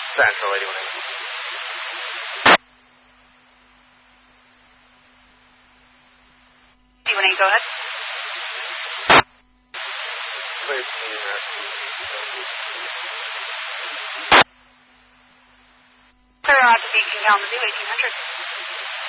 Central 81. Go ahead. Please, Clear out to Beacon Kalamazoo, 1800.